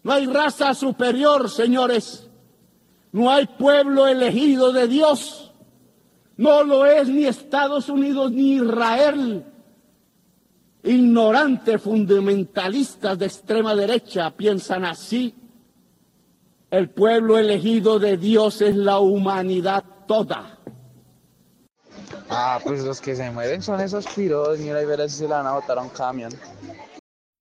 No hay raza superior, señores. No hay pueblo elegido de Dios. No lo es ni Estados Unidos ni Israel. Ignorantes fundamentalistas de extrema derecha piensan así. El pueblo elegido de Dios es la humanidad toda. Pues los que se mueren son esos piros, mira y verás si se la van a botar a un camión.